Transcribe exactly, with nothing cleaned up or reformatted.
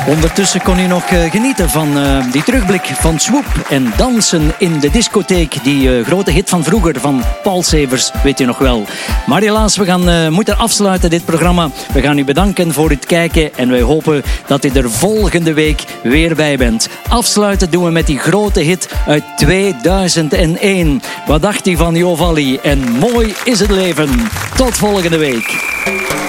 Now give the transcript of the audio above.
Ondertussen kon u nog uh, genieten van uh, die terugblik van Swoop en dansen in de discotheek. Die uh, grote hit van vroeger van Paul Severs, weet u nog wel. Maar helaas, we gaan uh, moeten afsluiten dit programma. We gaan u bedanken voor het kijken en wij hopen dat u er volgende week weer bij bent. Afsluiten doen we met die grote hit uit tweeduizend één. Wat dacht u van Jo Valli? En mooi is het leven. Tot volgende week.